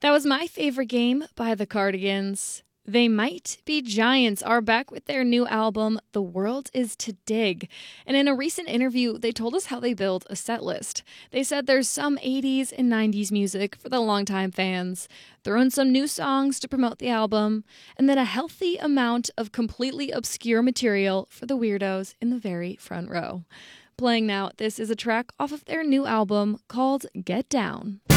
That was My Favorite Game by The Cardigans. They Might Be Giants are back with their new album, The World Is to Dig. And in a recent interview, they told us how they build a set list. They said there's some 80s and 90s music for the longtime fans, throw in some new songs to promote the album, and then a healthy amount of completely obscure material for the weirdos in the very front row. Playing now, this is a track off of their new album called Get Down.